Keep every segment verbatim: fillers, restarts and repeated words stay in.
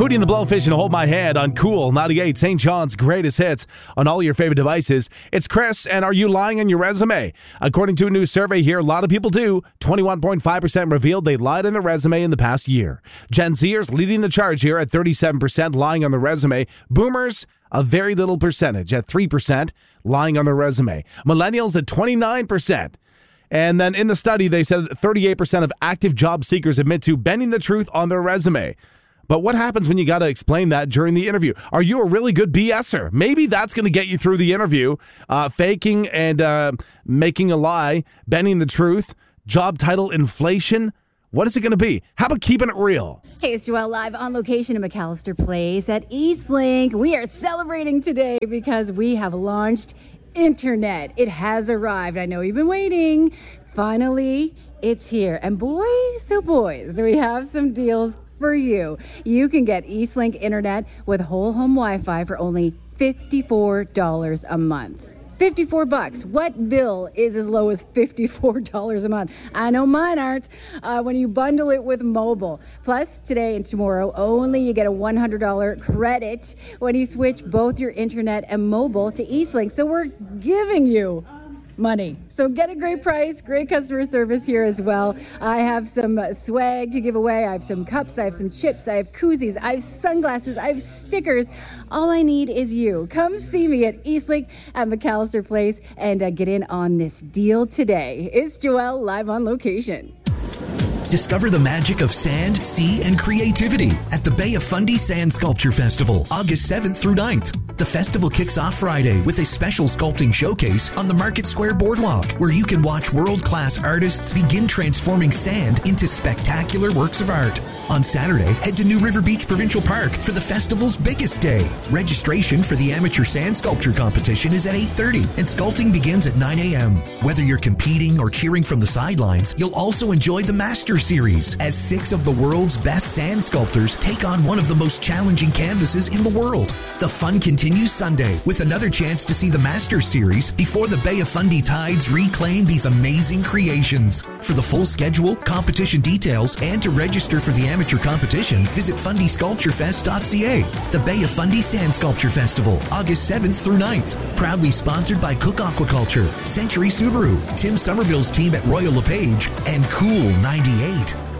Hootie and the Blowfish and Hold My Hand on Cool ninety-eight, Saint John's greatest hits on all your favorite devices. It's Chris, and are you lying on your resume? According to a new survey here, a lot of people do. twenty-one point five percent revealed they lied on their resume in the past year. Gen Zers leading the charge here at thirty-seven percent lying on the resume. Boomers, a very little percentage at three percent lying on their resume. Millennials at twenty-nine percent. And then in the study, they said thirty-eight percent of active job seekers admit to bending the truth on their resume. But what happens when you got to explain that during the interview? Are you a really good BSer? Maybe that's going to get you through the interview. Uh, faking and uh, making a lie, bending the truth, job title inflation. What is it going to be? How about keeping it real? Hey, it's Joelle live on location in McAllister Place at Eastlink. We are celebrating today because we have launched Internet. It has arrived. I know you've been waiting. Finally, it's here. And boys, oh boys, we have some deals for you. You can get Eastlink Internet with whole home Wi-Fi for only fifty-four dollars a month. fifty-four bucks. What bill is as low as fifty-four dollars a month? I know mine aren't. Uh, when you bundle it with mobile. Plus, today and tomorrow, only you get a one hundred dollars credit when you switch both your internet and mobile to Eastlink. So we're giving you money. So get a great price, great customer service here as well. I have some swag to give away. I have some cups, I have some chips, I have koozies, I have sunglasses, I have stickers. All I need is you. Come see me at Eastlink at McAllister Place and uh, get in on this deal today. It's Joelle live on location. Discover the magic of sand, sea, and creativity at the Bay of Fundy Sand Sculpture Festival, August seventh through ninth. The festival kicks off Friday with a special sculpting showcase on the Market Square Boardwalk, where you can watch world-class artists begin transforming sand into spectacular works of art. On Saturday, head to New River Beach Provincial Park for the festival's biggest day. Registration for the amateur sand sculpture competition is at eight thirty, and sculpting begins at nine a.m. Whether you're competing or cheering from the sidelines, you'll also enjoy the Master Series, as six of the world's best sand sculptors take on one of the most challenging canvases in the world. The fun continues Sunday with another chance to see the Master Series before the Bay of Fundy Tides reclaim these amazing creations. For the full schedule, competition details, and to register for the amateur competition, visit fundy sculpture fest dot c a. The Bay of Fundy Sand Sculpture Festival, August seventh through ninth. Proudly sponsored by Cook Aquaculture, Century Subaru, Tim Somerville's team at Royal LePage, and Cool ninety-eight.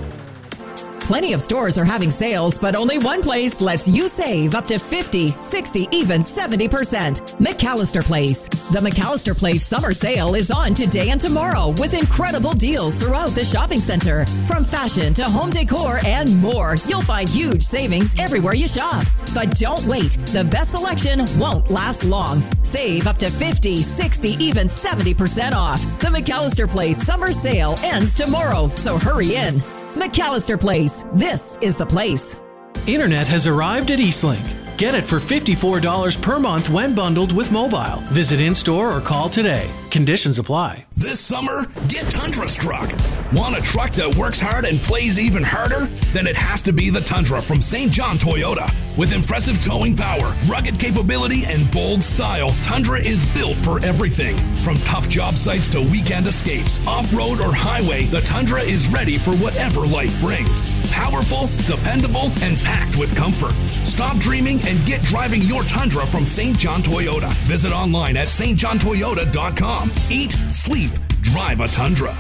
Plenty of stores are having sales, but only one place lets you save up to fifty, sixty, even seventy percent. McAllister Place. The McAllister Place summer sale is on today and tomorrow with incredible deals throughout the shopping center. From fashion to home decor and more, you'll find huge savings everywhere you shop. But don't wait. The best selection won't last long. Save up to fifty, sixty, even seventy percent off. The McAllister Place summer sale ends tomorrow, so hurry in. McAllister Place. This is the place. Internet has arrived at Eastlink. Get it for fifty-four dollars per month when bundled with mobile. Visit in-store or call today. Conditions apply. This summer, get Tundra struck. Want a truck that works hard and plays even harder? Then it has to be the Tundra from Saint John Toyota. With impressive towing power, rugged capability, and bold style, Tundra is built for everything. From tough job sites to weekend escapes, off-road or highway, the Tundra is ready for whatever life brings. Powerful, dependable, and packed with comfort. Stop dreaming and get driving your Tundra from Saint John Toyota. Visit online at s t john toyota dot com. Eat, sleep, drive a Tundra.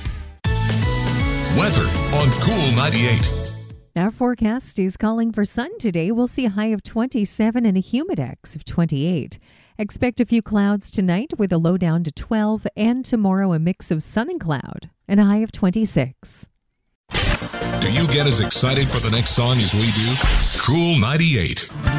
Weather on Cool ninety-eight. Our forecast is calling for sun today. We'll see a high of twenty-seven and a humidex of twenty-eight. Expect a few clouds tonight with a low down to twelve, and tomorrow a mix of sun and cloud and a high of twenty-six. Do you get as excited for the next song as we do? Cool ninety-eight.